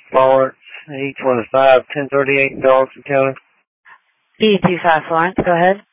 Florence, E25, 1038 Darlington County. E25 Florence, go ahead.